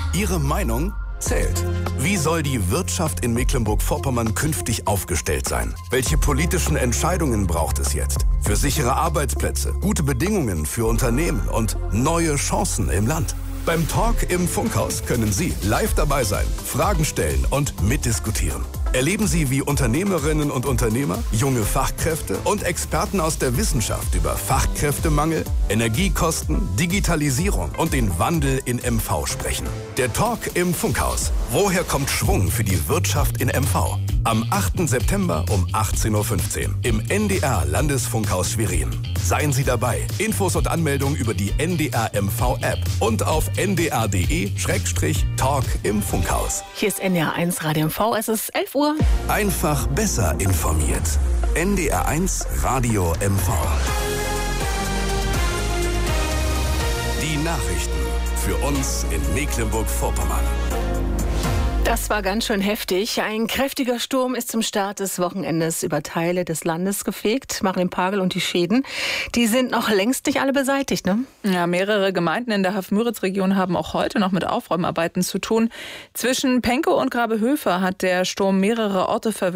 Ihre Meinung zählt. Wie soll die Wirtschaft in Mecklenburg-Vorpommern künftig aufgestellt sein? Welche politischen Entscheidungen braucht es jetzt? Für sichere Arbeitsplätze, gute Bedingungen für Unternehmen und neue Chancen im Land. Beim Talk im Funkhaus können Sie live dabei sein, Fragen stellen und mitdiskutieren. Erleben Sie, wie Unternehmerinnen und Unternehmer, junge Fachkräfte und Experten aus der Wissenschaft über Fachkräftemangel, Energiekosten, Digitalisierung und den Wandel in MV sprechen. Der Talk im Funkhaus. Woher kommt Schwung für die Wirtschaft in MV? Am 8. September um 18.15 Uhr im NDR Landesfunkhaus Schwerin. Seien Sie dabei. Infos und Anmeldung über die NDR MV App und auf ndr.de/Talk im Funkhaus. Hier ist NDR 1 Radio MV. Es ist 11 Uhr. Einfach besser informiert. NDR 1 Radio MV. Die Nachrichten für uns in Mecklenburg-Vorpommern. Das war ganz schön heftig. Ein kräftiger Sturm ist zum Start des Wochenendes über Teile des Landes gefegt. Marlene Pagel und die Schäden, die sind noch längst nicht alle beseitigt, ne? Ja, mehrere Gemeinden in der Haff-Müritz-Region haben auch heute noch mit Aufräumarbeiten zu tun. Zwischen Penkow und Grabehöfer hat der Sturm mehrere Orte verwüstet.